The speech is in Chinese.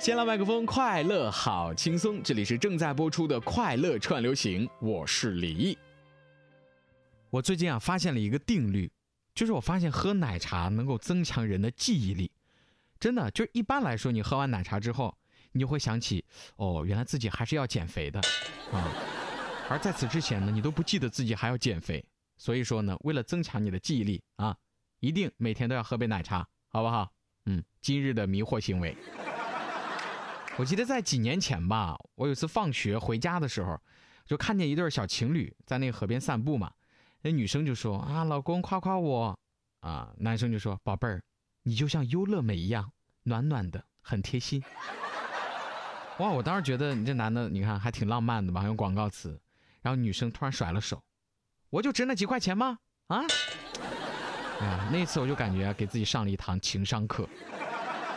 先来麦克风，快乐好轻松，这里是正在播出的快乐串流行，我是李毅。我最近发现了一个定律，就是我发现喝奶茶能够增强人的记忆力。真的，就是一般来说，你喝完奶茶之后，你就会想起，原来自己还是要减肥的而在此之前呢，你都不记得自己还要减肥。所以说呢，为了增强你的记忆力一定每天都要喝杯奶茶，好不好？今日的迷惑行为。我记得在几年前吧，我有次放学回家的时候，就看见一对小情侣在那个河边散步嘛。那女生就说老公夸夸我男生就说宝贝儿，你就像优乐美一样暖暖的，很贴心。哇，我当时觉得你这男的你看还挺浪漫的吧，用广告词。然后女生突然甩了手，我就值那几块钱吗？那次我就感觉给自己上了一堂情商课。